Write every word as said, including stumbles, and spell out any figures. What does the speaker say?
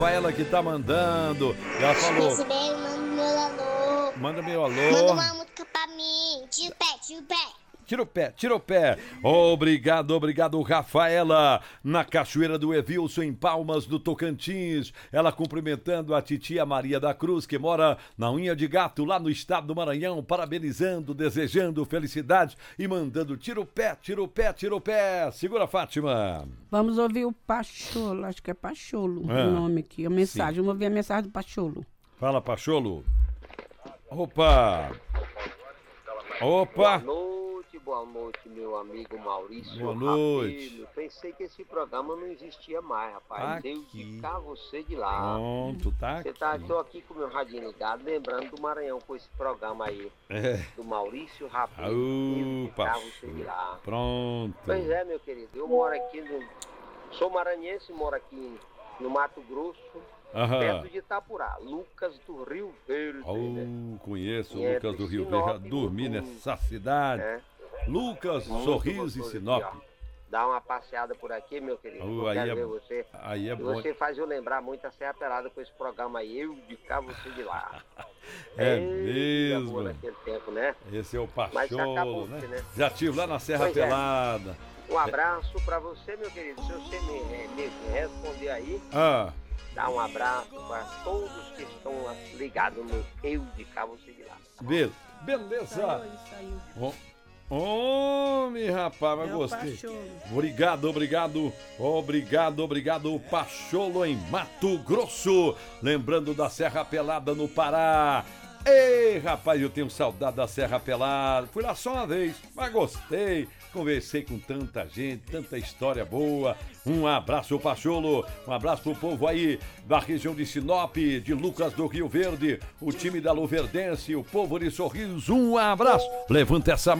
Ela que tá mandando. Ela falou. Esse bem, manda meu alô. Manda meu alô. Manda uma música pra mim. Tira o pé, tira o pé. Tira o pé, tira o pé. Obrigado, obrigado, Rafaela. Na Cachoeira do Evilson, em Palmas do Tocantins. Ela cumprimentando a titia Maria da Cruz, que mora na Unha de Gato, lá no estado do Maranhão, parabenizando, desejando felicidades e mandando tira o pé, tira o pé, tira o pé. Segura, Fátima. Vamos ouvir o Pacholo, acho que é Pacholo Ah, o nome aqui, a mensagem. sim. Vamos ouvir a mensagem do Pacholo. Fala, Pacholo. Opa. Opa. Boa noite, boa noite, meu amigo Maurício. Boa noite. Rabelo. Pensei que esse programa não existia mais, rapaz. Aqui. Deus de cá, você de lá. Pronto, tá Você tá, aqui. tô aqui com o meu radinho ligado, lembrando do Maranhão com esse programa aí. É. Do Maurício Rabelo. Aú, Deus de cá, você de Pacholo. lá. Pronto. Pois é, meu querido, eu moro aqui no... Sou maranhense, moro aqui no Mato Grosso, Aham. perto de Itapurá, Lucas do Rio Verde, né? Oh, conheço o E Lucas entre do Rio Sinop Verde, já e dormi Mutum, nessa cidade. né? Lucas, Muito Sorriso e gostoso Sinop. aqui, ó. Dá uma passeada por aqui, meu querido. Oh, eu aí quero é ver bom. você. Aí é E bom. você faz eu lembrar muito a Serra Pelada com esse programa aí. Eu de cá, você de lá. É Ei, vida boa mesmo. naquele tempo, né? Esse é o Mas já Pacholo, acabou, né? né? Já estive lá na Serra Pois é. Pelada. Um abraço pra você, meu querido. Se você me, me, me responder aí, Ah, dá um abraço para todos que estão ligados no Eu de cá, você de lá. be beleza. Saiu, saiu. Ó, Homem, rapaz, mas É o gostei. Pacholo. Obrigado, obrigado, obrigado, obrigado, Pacholo em Mato Grosso. Lembrando da Serra Pelada no Pará. Ei, rapaz, eu tenho saudade da Serra Pelada. Fui lá só uma vez, mas gostei. Conversei com tanta gente, tanta história boa. Um abraço, Pacholo. Um abraço pro povo aí da região de Sinop, de Lucas do Rio Verde, o time da Luverdense, o povo de Sorriso. Um abraço. Levanta essa mão.